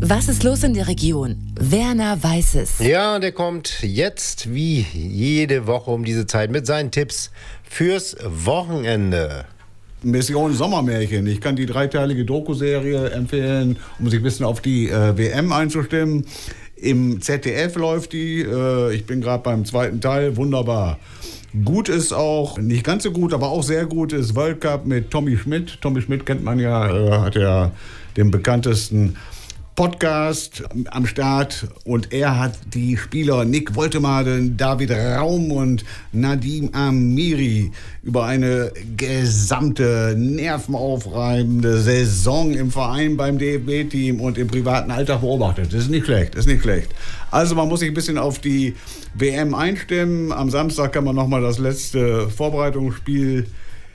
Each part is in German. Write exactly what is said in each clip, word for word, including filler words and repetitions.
Was ist los in der Region? Werner weiß es. Ja, der kommt jetzt wie jede Woche um diese Zeit mit seinen Tipps fürs Wochenende. Mission Sommermärchen. Ich kann die dreiteilige Doku-Serie empfehlen, um sich ein bisschen auf die äh, W M einzustimmen. Im Z D F läuft die. Äh, ich bin gerade beim zweiten Teil. Wunderbar. Gut ist auch, nicht ganz so gut, aber auch sehr gut ist World Cup mit Tommy Schmidt. Tommy Schmidt kennt man ja, äh, hat ja den bekanntesten Podcast am Start und er hat die Spieler Nick Woltemade, David Raum und Nadim Amiri über eine gesamte nervenaufreibende Saison im Verein, beim D F B-Team und im privaten Alltag beobachtet. Das ist nicht schlecht, das ist nicht schlecht. Also man muss sich ein bisschen auf die W M einstimmen. Am Samstag kann man nochmal das letzte Vorbereitungsspiel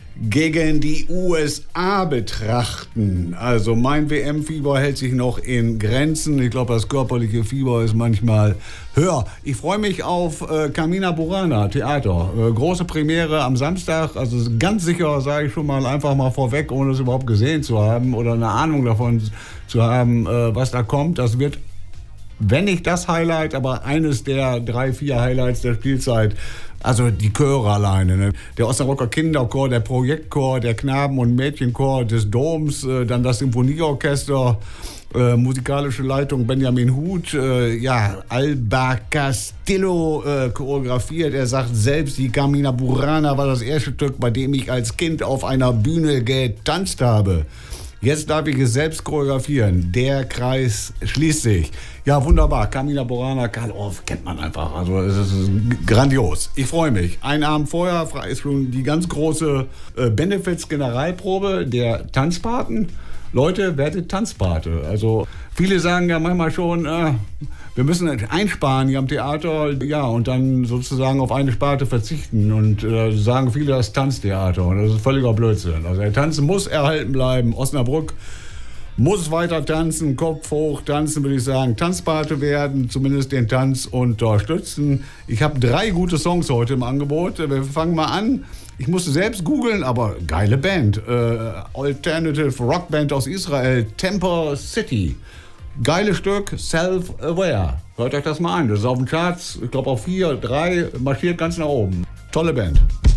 gegen die U S A betrachten. Also mein W M-Fieber hält sich noch in Grenzen. Ich glaube, das körperliche Fieber ist manchmal höher. Ich freue mich auf äh, Carmina Burana Theater. Äh, große Premiere am Samstag. Also ganz sicher, sage ich schon mal einfach mal vorweg, ohne es überhaupt gesehen zu haben oder eine Ahnung davon zu haben, äh, was da kommt. Das wird, wenn nicht das Highlight, aber eines der drei, vier Highlights der Spielzeit. Also die Chöre alleine, ne? Der Osnabrücker Kinderchor, der Projektchor, der Knaben- und Mädchenchor des Doms, äh, dann das Symphonieorchester, äh, musikalische Leitung Benjamin Huth, äh, ja, Alba Castillo äh, choreografiert. Er sagt selbst, die Carmina Burana war das erste Stück, bei dem ich als Kind auf einer Bühne getanzt habe. Jetzt darf ich es selbst choreografieren. Der Kreis schließt sich. Ja, wunderbar. Carmina Burana, Karl Orff kennt man einfach. Also es ist grandios. Ich freue mich. Einen Abend vorher ist schon die ganz große äh, Benefits-Generalprobe der Tanzpaten. Leute, werdet Tanzpate. Also viele sagen ja manchmal schon, äh, wir müssen einsparen hier am Theater, ja, und dann sozusagen auf eine Sparte verzichten. Und äh, sagen viele, das Tanztheater. Und das ist völliger Blödsinn. Also der Tanzen muss erhalten bleiben. Osnabrück muss weiter tanzen, Kopf hoch tanzen, würde ich sagen. Tanzpate werden, zumindest den Tanz unterstützen. Ich habe drei gute Songs heute im Angebot. Wir fangen mal an. Ich musste selbst googeln, aber geile Band. Äh, Alternative Rockband aus Israel, Temper City. Geiles Stück, Self-Aware. Hört euch das mal an. Das ist auf den Charts, ich glaube auf vier, drei, marschiert ganz nach oben. Tolle Band.